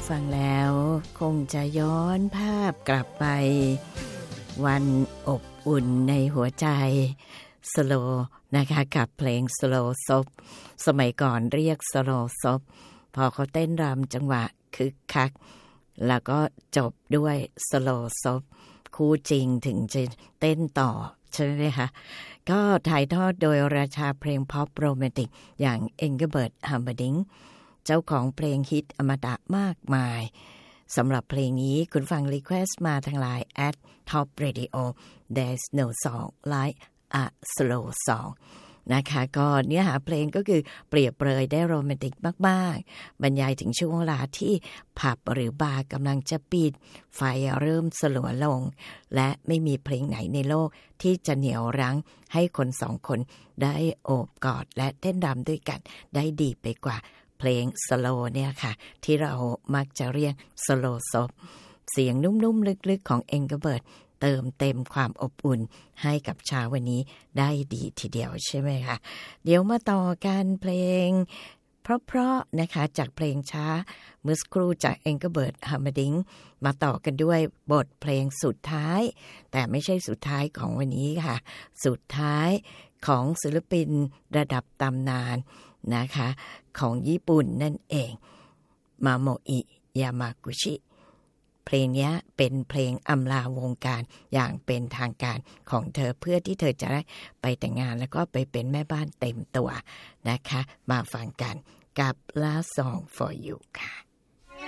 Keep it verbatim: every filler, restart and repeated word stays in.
ฟังแล้วคงจะย้อนภาพกลับไปวันอบอุ่นในหัวใจสโลนะคะกับเพลงสโลซบสมัยก่อนเรียกสโลซบพอเขาเต้นรำจังหวะคึกคักแล้วก็จบด้วยสโลซบคู่จริงถึงจะเต้นต่อใช่ไหมคะก็ถ่ายทอดโดยราชาเพลงพ็อปโรแมนติกอย่างเอ็งเกอร์เบิร์ต ฮัมเบอร์ดิงค์เจ้าของเพลงฮิตอมตะมากมายสำหรับเพลงนี้คุณฟังรีเควสต์มาทางไลน์ แอท ท็อป เรดิโอ There's no song like a slow song นะคะก็เนื้อหาเพลงก็คือเปรียบเปรยได้โรแมนติกมากๆบรรยายถึงช่วงเวลาที่ผับหรือบาร์กำลังจะปิดไฟเริ่มสลัวลงและไม่มีเพลงไหนในโลกที่จะเหนี่ยวรั้งให้คนสองคนได้โอบกอดและเต้นรำด้วยกันได้ดีไปกว่าเพลงสโลเนี่ยค่ะที่เรามักจะเรียกสโลซบเสียงนุ่มๆลึกๆของเอ็งเกอร์เบิร์ตเติมเต็มความอบอุ่นให้กับเช้าวันนี้ได้ดีทีเดียวใช่ไหมคะเดี๋ยวมาต่อกันเพลงเพราะๆนะคะจากเพลงช้าเมื่อสักครู่จากเอ็งเกอร์เบิร์ต ฮัมเบอร์ดิงค์มาต่อกันด้วยบทเพลงสุดท้ายแต่ไม่ใช่สุดท้ายของวันนี้ค่ะสุดท้ายของศิลปินระดับตำนานนะคะของญี่ปุ่นนั่นเองมาโมอิ ยามากุชิเพลงนี้เป็นเพลงอำลาวงการอย่างเป็นทางการของเธอเพื่อที่เธอจะได้ไปแต่งงานแล้วก็ไปเป็นแม่บ้านเต็มตัวนะคะมาฟังกันกับ Last Song for You ค่ะ